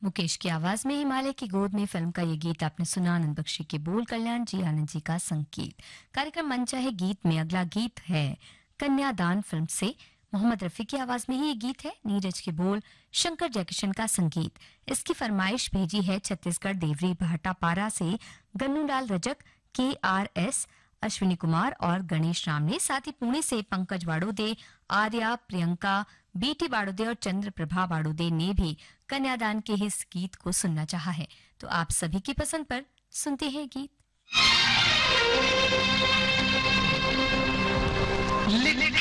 मुकेश की आवाज में हिमालय की गोद में फिल्म का ये गीत आपने सुना। आनंद बख्शी के बोल, कल्याण जी आनंद जी का संगीत। कार्यक्रम मंचा है गीत में अगला गीत है कन्यादान फिल्म से। मोहम्मद रफी की आवाज में ही ये गीत है, नीरज के बोल, शंकर जयकिशन का संगीत। इसकी फरमाइश भेजी है छत्तीसगढ़ देवरी भाटापारा से गन्नूलाल रजक, KRS, अश्विनी कुमार और गणेश राम ने। साथ ही पुणे से पंकज बाड़ोदे, आर्या, प्रियंका, बीटी बाड़ोदे और चंद्र प्रभा बाड़ोदे ने भी कन्यादान के इस गीत को सुनना चाहा है। तो आप सभी की पसंद पर सुनते हैं गीत। लिख